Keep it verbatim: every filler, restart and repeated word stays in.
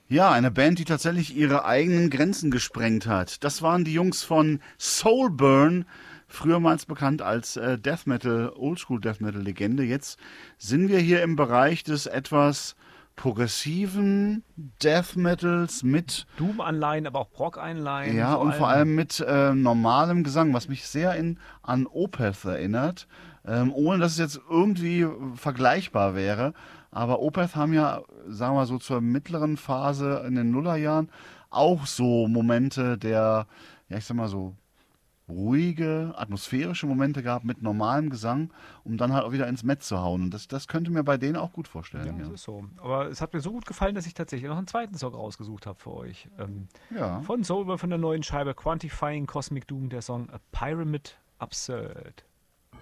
Ja, eine Band, die tatsächlich ihre eigenen Grenzen gesprengt hat. Das waren die Jungs von Soulburn, frühermals bekannt als äh, Death Metal, Oldschool Death Metal Legende. Jetzt sind wir hier im Bereich des etwas progressiven Death Metals mit, Doom-Anleihen, aber auch Prog-Einleihen, ja, so und vor allem. allem mit äh, normalem Gesang, was mich sehr in, an Opeth erinnert, ähm, ohne dass es jetzt irgendwie vergleichbar wäre. Aber Opeth haben ja, sagen wir mal so zur mittleren Phase in den Nullerjahren auch so Momente der, ja, ich sag mal so, ruhige, atmosphärische Momente gehabt mit normalem Gesang, um dann halt auch wieder ins Met zu hauen. Und das, das könnte mir bei denen auch gut Ja, vorstellen, das ja. ist so. Aber es hat mir so gut gefallen, dass ich tatsächlich noch einen zweiten Song rausgesucht habe für euch. Ähm, Ja. von Soulburn, von der neuen Scheibe Quantifying Cosmic Doom, der Song A Pyramid Absurd.